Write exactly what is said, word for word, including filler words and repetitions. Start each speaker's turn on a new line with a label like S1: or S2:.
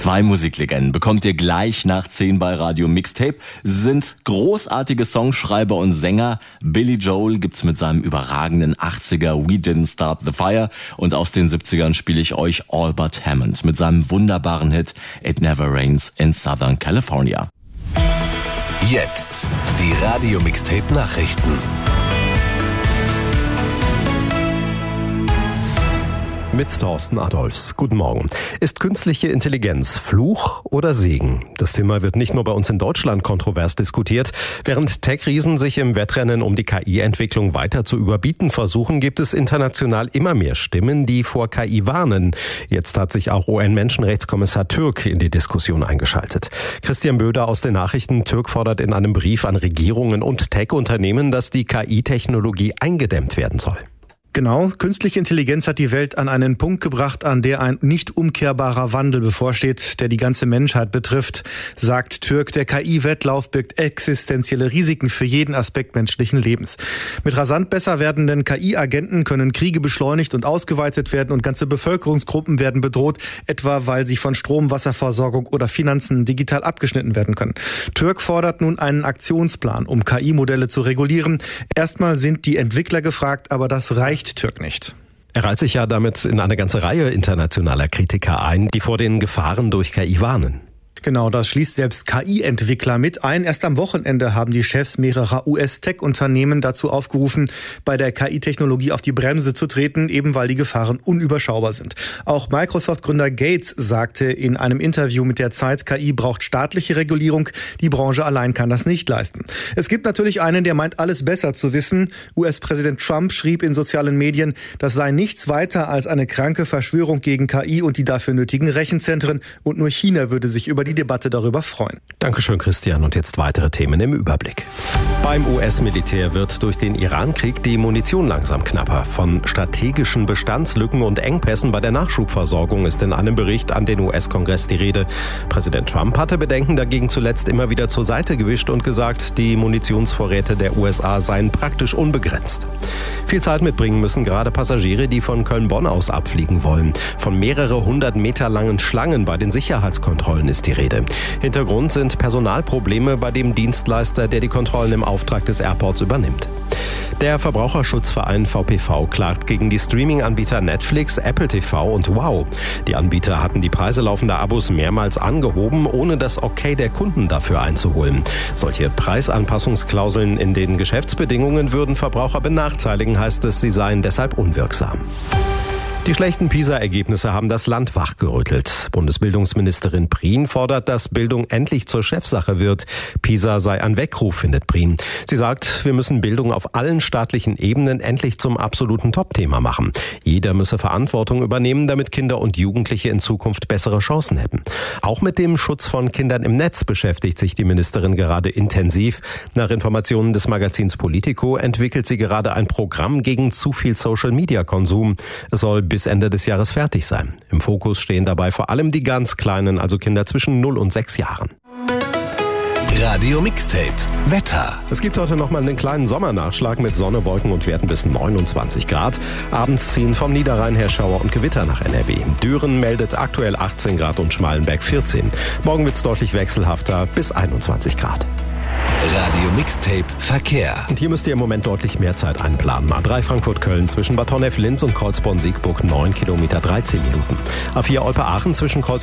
S1: Zwei Musiklegenden bekommt ihr gleich nach zehn bei Radio Mixtape. Sie sind großartige Songschreiber und Sänger. Billy Joel gibt's mit seinem überragenden achtziger We Didn't Start the Fire und aus den siebzigern spiele ich euch Albert Hammond mit seinem wunderbaren Hit It Never Rains in Southern California.
S2: Jetzt die Radio Mixtape Nachrichten.
S3: Mit Thorsten Adolfs. Guten Morgen. Ist künstliche Intelligenz Fluch oder Segen? Das Thema wird nicht nur bei uns in Deutschland kontrovers diskutiert. Während Tech-Riesen sich im Wettrennen um die K I-Entwicklung weiter zu überbieten versuchen, gibt es international immer mehr Stimmen, die vor K I warnen. Jetzt hat sich auch U N-Menschenrechtskommissar Türk in die Diskussion eingeschaltet. Christian Böder aus den Nachrichten. Türk fordert in einem Brief an Regierungen und Tech-Unternehmen, dass die K I-Technologie eingedämmt werden soll.
S4: Genau, künstliche Intelligenz hat die Welt an einen Punkt gebracht, an der ein nicht umkehrbarer Wandel bevorsteht, der die ganze Menschheit betrifft, sagt Türk. Der K I-Wettlauf birgt existenzielle Risiken für jeden Aspekt menschlichen Lebens. Mit rasant besser werdenden K I-Agenten können Kriege beschleunigt und ausgeweitet werden und ganze Bevölkerungsgruppen werden bedroht, etwa weil sie von Strom, Wasserversorgung oder Finanzen digital abgeschnitten werden können. Türk fordert nun einen Aktionsplan, um K I-Modelle zu regulieren. Erstmal sind die Entwickler gefragt, aber das reicht Türk nicht.
S3: Er reiht sich ja damit in eine ganze Reihe internationaler Kritiker ein, die vor den Gefahren durch K I warnen.
S4: Genau, das schließt selbst K I-Entwickler mit ein. Erst am Wochenende haben die Chefs mehrerer U S-Tech-Unternehmen dazu aufgerufen, bei der K I-Technologie auf die Bremse zu treten, eben weil die Gefahren unüberschaubar sind. Auch Microsoft-Gründer Gates sagte in einem Interview mit der Zeit, K I braucht staatliche Regulierung, die Branche allein kann das nicht leisten. Es gibt natürlich einen, der meint, alles besser zu wissen. U S-Präsident Trump schrieb in sozialen Medien, das sei nichts weiter als eine kranke Verschwörung gegen K I und die dafür nötigen Rechenzentren und nur China würde sich über die Debatte darüber freuen.
S3: Dankeschön, Christian. Und jetzt weitere Themen im Überblick. Beim U S-Militär wird durch den Iran-Krieg die Munition langsam knapper. Von strategischen Bestandslücken und Engpässen bei der Nachschubversorgung ist in einem Bericht an den U S-Kongress die Rede. Präsident Trump hatte Bedenken dagegen zuletzt immer wieder zur Seite gewischt und gesagt, die Munitionsvorräte der U S A seien praktisch unbegrenzt. Viel Zeit mitbringen müssen gerade Passagiere, die von Köln-Bonn aus abfliegen wollen. Von mehrere hundert Meter langen Schlangen bei den Sicherheitskontrollen ist die Rede. Hintergrund sind Personalprobleme bei dem Dienstleister, der die Kontrollen im Auftrag des Airports übernimmt. Der Verbraucherschutzverein V P V klagt gegen die Streaming-Anbieter Netflix, Apple T V und Wow. Die Anbieter hatten die Preise laufender Abos mehrmals angehoben, ohne das Okay der Kunden dafür einzuholen. Solche Preisanpassungsklauseln in den Geschäftsbedingungen würden Verbraucher benachteiligen, heißt es, sie seien deshalb unwirksam. Die schlechten PISA-Ergebnisse haben das Land wachgerüttelt. Bundesbildungsministerin Prien fordert, dass Bildung endlich zur Chefsache wird. PISA sei ein Weckruf, findet Prien. Sie sagt, wir müssen Bildung auf allen staatlichen Ebenen endlich zum absoluten Topthema machen. Jeder müsse Verantwortung übernehmen, damit Kinder und Jugendliche in Zukunft bessere Chancen hätten. Auch mit dem Schutz von Kindern im Netz beschäftigt sich die Ministerin gerade intensiv. Nach Informationen des Magazins Politico entwickelt sie gerade ein Programm gegen zu viel Social-Media-Konsum. Es soll bis Ende des Jahres fertig sein. Im Fokus stehen dabei vor allem die ganz Kleinen, also Kinder zwischen null und sechs Jahren.
S2: Radio Mixtape Wetter.
S3: Es gibt heute nochmal einen kleinen Sommernachschlag mit Sonne, Wolken und Werten bis neunundzwanzig Grad. Abends ziehen vom Niederrhein her Schauer und Gewitter nach N R W. Düren meldet aktuell achtzehn Grad und Schmalenberg vierzehn. Morgen wird es deutlich wechselhafter bis einundzwanzig Grad.
S2: Radio Mixtape Verkehr.
S3: Und hier müsst ihr im Moment deutlich mehr Zeit einplanen. A drei Frankfurt-Köln zwischen Bad Honnef-Linz und Kreuzborn-Siegburg neun Kilometer dreizehn Minuten. A vier Olpe-Aachen zwischen Kreuz